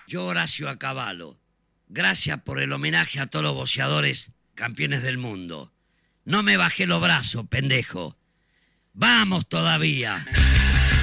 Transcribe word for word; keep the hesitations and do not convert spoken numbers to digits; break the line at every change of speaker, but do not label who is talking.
Yo, Horacio Acabalo, gracias por el homenaje a todos los boxeadores campeones del mundo. No me bajé los brazos, pendejo. ¡Vamos todavía!